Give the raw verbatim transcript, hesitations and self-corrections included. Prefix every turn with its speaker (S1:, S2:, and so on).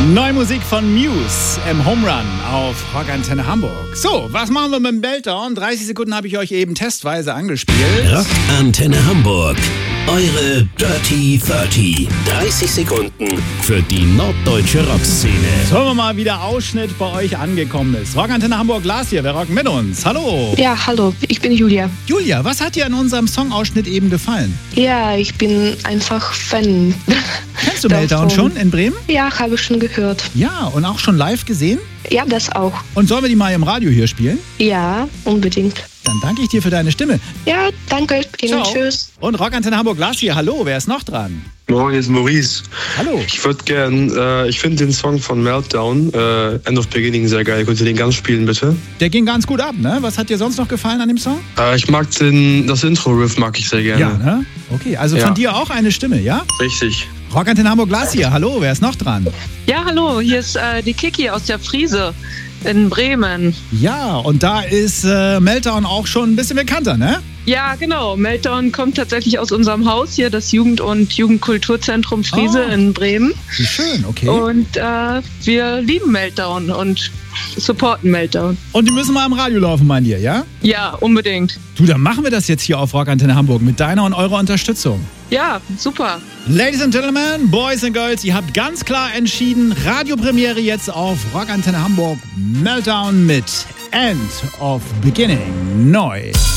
S1: Neue Musik von Muse im Home Run auf Rockantenne Hamburg. So, was machen wir mit dem Meltdown? dreißig Sekunden habe ich euch eben testweise angespielt.
S2: Rockantenne Hamburg. Eure Dirty dreißig. dreißig Sekunden für die norddeutsche Rockszene.
S1: Schauen wir mal, wie der Ausschnitt bei euch angekommen ist. Rockantenne Hamburg, Lars hier, wer rockt mit uns? Hallo.
S3: Ja, hallo, ich bin Julia.
S1: Julia, was hat dir an unserem Songausschnitt eben gefallen?
S3: Ja, ich bin einfach Fan.
S1: Kennst du Meltdown schon in Bremen?
S3: Ja, habe ich schon gehört.
S1: Ja, und auch schon live gesehen?
S3: Ja, das auch.
S1: Und sollen wir die mal im Radio hier spielen?
S3: Ja, unbedingt.
S1: Dann danke ich dir für deine Stimme.
S3: Ja, danke Ihnen.
S1: Ciao.
S3: Tschüss.
S1: Und Rockantenne Hamburg, Lars hier, hallo, wer ist noch dran?
S4: Moin, hier ist Maurice.
S1: Hallo.
S4: Ich würde gern, äh, ich finde den Song von Meltdown, äh, End of Beginning, sehr geil. Könnt ihr den ganz spielen, bitte?
S1: Der ging ganz gut ab, ne? Was hat dir sonst noch gefallen an dem Song?
S4: Äh, ich mag den, das Intro-Riff mag ich sehr gerne.
S1: Ja, ne? Okay, also
S4: Ja.
S1: von dir auch eine Stimme, ja?
S4: Richtig.
S1: Rockantenne Hamburg, Lars hier, hallo, wer ist noch dran?
S5: Ja, hallo, hier ist äh, die Kiki aus der Friese in Bremen.
S1: Ja, und da ist äh, Meltdown auch schon ein bisschen bekannter, ne?
S5: Ja, genau. Meltdown kommt tatsächlich aus unserem Haus hier, das Jugend- und Jugendkulturzentrum Friese
S1: Oh.
S5: in Bremen.
S1: Wie schön, okay.
S5: Und äh, wir lieben Meltdown und supporten Meltdown.
S1: Und die müssen mal im Radio laufen, meint ihr, ja?
S5: Ja, unbedingt.
S1: Du, dann machen wir das jetzt hier auf Rockantenne Hamburg mit deiner und eurer Unterstützung.
S5: Ja, super.
S1: Ladies and Gentlemen, Boys and Girls, ihr habt ganz klar entschieden, Radiopremiere jetzt auf Rockantenne Hamburg, Meltdown mit End of Beginning, neu.